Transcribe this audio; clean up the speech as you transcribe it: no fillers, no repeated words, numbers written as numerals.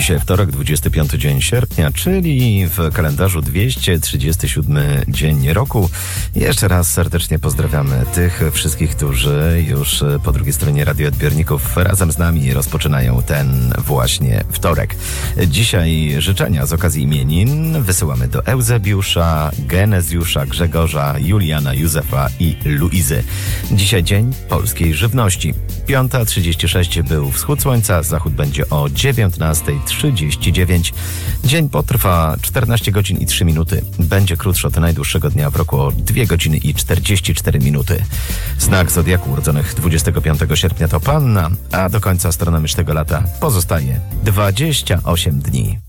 Dzisiaj wtorek, 25 dzień sierpnia, czyli w kalendarzu 237 dzień roku. Jeszcze raz serdecznie pozdrawiamy tych wszystkich, którzy już po drugiej stronie radioodbiorników razem z nami rozpoczynają ten właśnie wtorek. Dzisiaj życzenia z okazji imienin wysyłamy do Eusebiusza, Genezjusza, Grzegorza, Juliana, Józefa i Luizy. Dzisiaj dzień polskiej żywności. 5:36 był wschód słońca, zachód będzie o 19:39. Dzień potrwa 14 godzin i 3 minuty. Będzie krótszy od najdłuższego dnia w roku o 2 godziny i 44 minuty. Znak zodiaku urodzonych 25 sierpnia to Panna, a do końca astronomicznego lata pozostaje 28 dni.